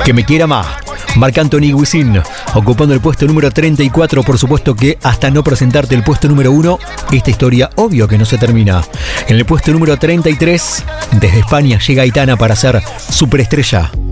Que me quiera más. Marc Anthony Wisin, ocupando el puesto número 34. Por supuesto que hasta no presentarte el puesto número 1, esta historia obvio que no se termina. En el puesto número 33, desde España llega Aitana para ser superestrella.